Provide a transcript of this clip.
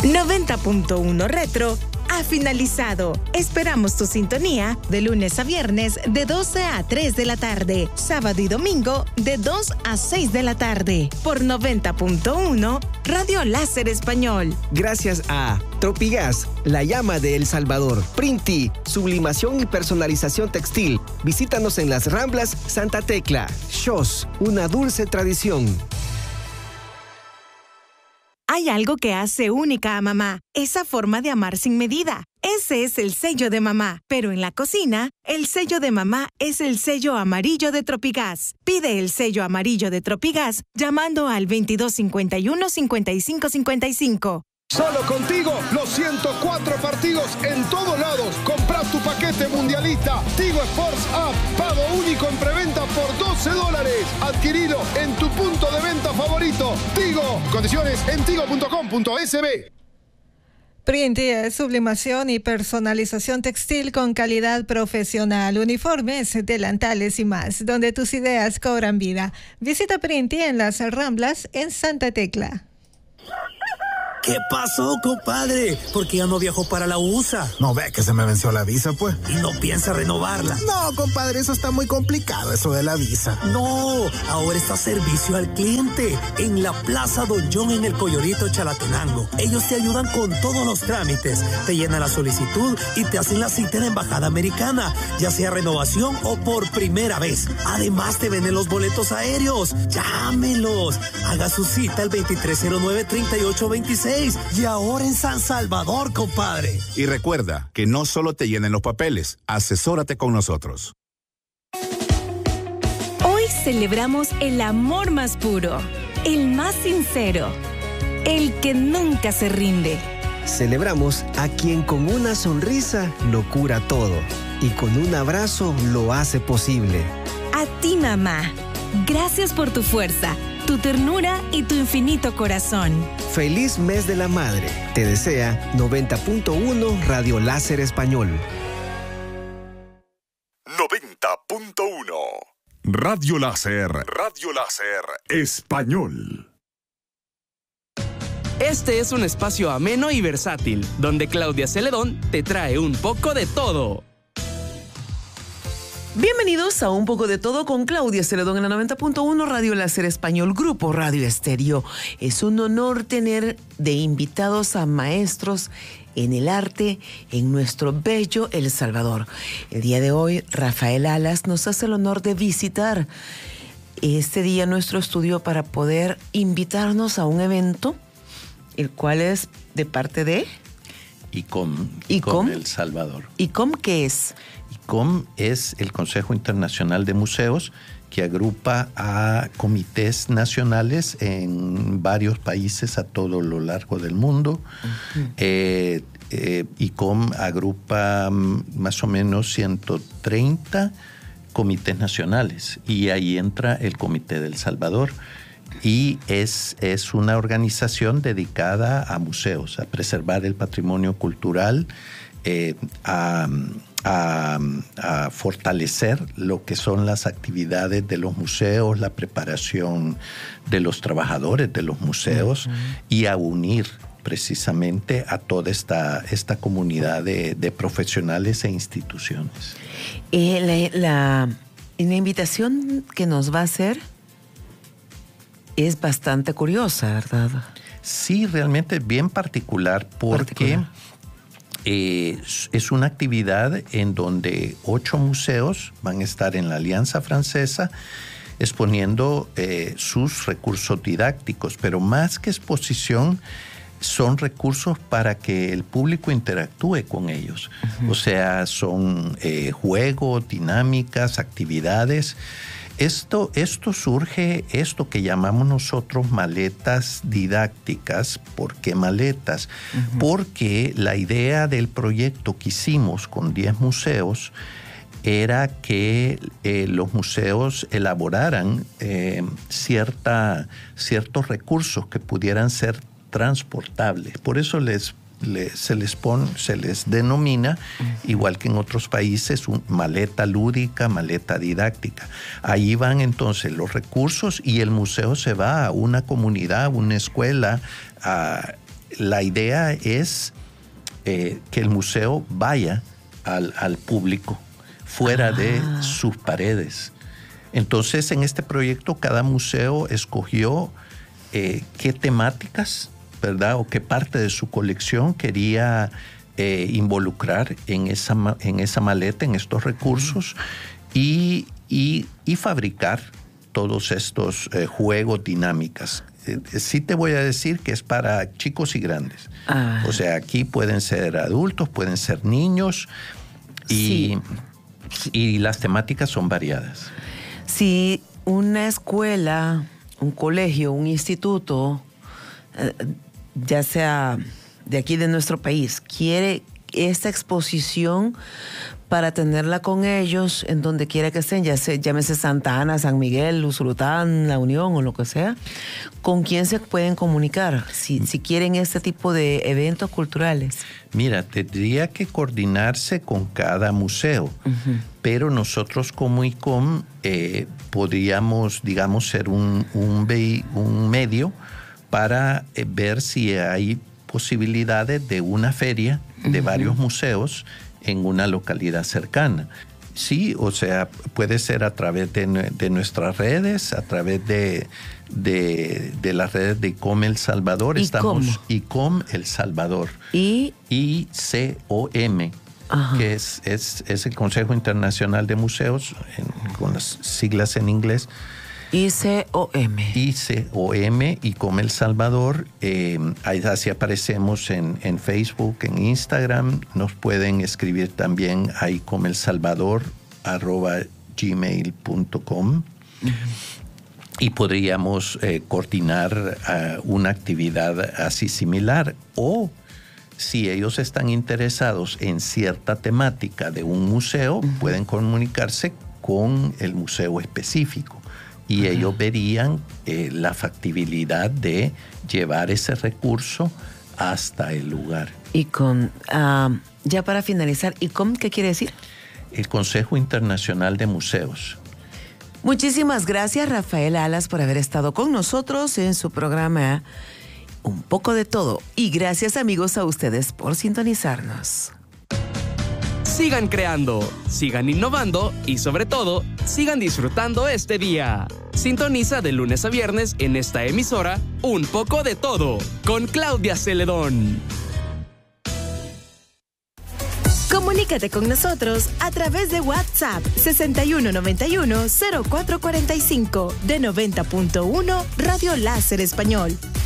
90.1 Retro ha finalizado. Esperamos tu sintonía de lunes a viernes de 12 a 3 de la tarde, sábado y domingo de 2 a 6 de la tarde, por 90.1 Radio Láser Español. Gracias a Tropigas, la llama de El Salvador. Printi, sublimación y personalización textil. Visítanos en las Ramblas Santa Tecla. Shos, una dulce tradición. Hay algo que hace única a mamá, esa forma de amar sin medida. Ese es el sello de mamá, pero en la cocina, el sello de mamá es el sello amarillo de Tropigas. Pide el sello amarillo de Tropigas llamando al 2251-5555. Solo contigo, los 104 partidos en todos lados. Compra tu paquete mundialista. Tigo Sports App. Pago único en preventa por $12. Adquirido en tu punto de venta favorito. Tigo. Condiciones en tigo.com.sb. Printi es sublimación y personalización textil con calidad profesional, uniformes, delantales y más, donde tus ideas cobran vida. Visita Printi en las Ramblas en Santa Tecla. ¿Qué pasó, compadre? ¿Por qué ya no viajó para la USA? ¿No ve que se me venció la visa, pues? ¿Y no piensa renovarla? No, compadre, eso está muy complicado, eso de la visa. No, ahora está servicio al cliente en la Plaza Don John en el Coyorito Chalatenango. Ellos te ayudan con todos los trámites, te llenan la solicitud y te hacen la cita en la Embajada Americana, ya sea renovación o por primera vez. Además, te venden los boletos aéreos. Llámelos. Haga su cita al 2309-3826. Y ahora en San Salvador, compadre. Y recuerda que no solo te llenen los papeles, asesórate con nosotros. Hoy celebramos el amor más puro, el más sincero, el que nunca se rinde. Celebramos a quien con una sonrisa lo cura todo y con un abrazo lo hace posible. A ti, mamá, gracias por tu fuerza, tu ternura y tu infinito corazón. Feliz mes de la madre. Te desea 90.1 Radio Láser Español. 90.1 Radio Láser Español. Este es un espacio ameno y versátil, donde Claudia Celedón te trae un poco de todo. Bienvenidos a Un Poco de Todo con Claudia Celedón en la 90.1 Radio Láser Español, Grupo Radio Estéreo. Es un honor tener de invitados a maestros en el arte en nuestro bello El Salvador. El día de hoy, Rafael Alas nos hace el honor de visitar este día nuestro estudio para poder invitarnos a un evento, el cual es de parte de ICOM El Salvador. ¿ICOM qué es? ICOM es el Consejo Internacional de Museos, que agrupa a comités nacionales en varios países a todo lo largo del mundo. ICOM agrupa más o menos 130 comités nacionales y ahí entra el Comité del Salvador. Y es una organización dedicada a museos, a preservar el patrimonio cultural, a fortalecer lo que son las actividades de los museos, la preparación de los trabajadores de los museos y a unir precisamente a toda esta comunidad de profesionales e instituciones. La invitación que nos va a hacer es bastante curiosa, ¿verdad? Sí, realmente bien particular porque es una actividad en donde 8 museos van a estar en la Alianza Francesa exponiendo sus recursos didácticos, pero más que exposición, son recursos para que el público interactúe con ellos. O sea, son juegos, dinámicas, actividades. Esto surge, esto que llamamos nosotros maletas didácticas. ¿Por qué maletas? Porque la idea del proyecto que hicimos con 10 museos era que los museos elaboraran ciertos recursos que pudieran ser transportables. Por eso se les denomina, igual que en otros países, maleta lúdica, maleta didáctica. Ahí van entonces los recursos y el museo se va a una comunidad, una escuela, la idea es que el museo vaya al público, fuera de sus paredes. Entonces, en este proyecto, cada museo escogió qué temáticas, ¿verdad? O qué parte de su colección quería involucrar en esa maleta, en estos recursos, y fabricar todos estos juegos, dinámicas. Sí te voy a decir que es para chicos y grandes. O sea, aquí pueden ser adultos, pueden ser niños, y las temáticas son variadas. Si una escuela, un colegio, un instituto, ya sea de aquí de nuestro país, quiere esta exposición para tenerla con ellos en donde quiera que estén, llámese Santa Ana, San Miguel, Usulután, La Unión o lo que sea, ¿con quién se pueden comunicar si quieren este tipo de eventos culturales? Mira, tendría que coordinarse con cada museo, pero nosotros como ICOM podríamos, digamos, ser un medio para ver si hay posibilidades de una feria de varios museos en una localidad cercana. Sí, o sea, puede ser a través de nuestras redes, a través de las redes de ICOM El Salvador. Estamos ICOM El Salvador. ICOM, que es el Consejo Internacional de Museos, con las siglas en inglés. ICOM, ICOM El Salvador. Así aparecemos en Facebook, en Instagram. Nos pueden escribir también a icomelsalvador@gmail.com. Y podríamos coordinar una actividad así similar. O si ellos están interesados en cierta temática de un museo, pueden comunicarse con el museo específico. Y ellos verían la factibilidad de llevar ese recurso hasta el lugar. ICOM, ya para finalizar, ¿ICOM qué quiere decir? El Consejo Internacional de Museos. Muchísimas gracias, Rafael Alas, por haber estado con nosotros en su programa Un poco de todo. Y gracias, amigos, a ustedes por sintonizarnos. Sigan creando, sigan innovando y sobre todo, sigan disfrutando este día. Sintoniza de lunes a viernes en esta emisora Un poco de todo con Claudia Celedón. Comunícate con nosotros a través de WhatsApp 6191-0445 de 90.1 Radio Láser Español.